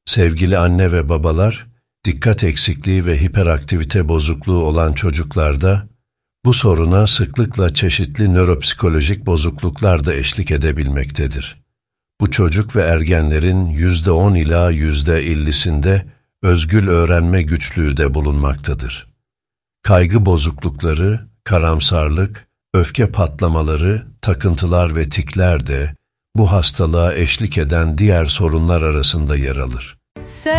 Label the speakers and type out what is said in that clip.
Speaker 1: Sevgili anne ve babalar, dikkat eksikliği ve hiperaktivite bozukluğu olan çocuklarda bu soruna sıklıkla çeşitli nöropsikolojik bozukluklar da eşlik edebilmektedir. Bu çocuk ve ergenlerin %10 ila %50'sinde özgül öğrenme güçlüğü de bulunmaktadır. Kaygı bozuklukları, karamsarlık, öfke patlamaları, takıntılar ve tikler de bu hastalığa eşlik eden diğer sorunlar arasında yer alır.